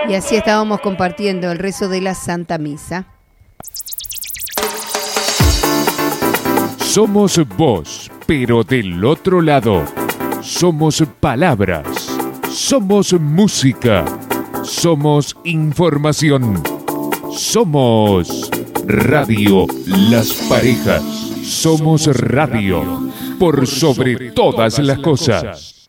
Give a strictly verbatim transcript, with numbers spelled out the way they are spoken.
Y así estábamos compartiendo el rezo de la Santa Misa. Somos voz, pero del otro lado. Somos palabras. Somos música. Somos información. Somos Radio Las Parejas. Somos radio por sobre todas las cosas.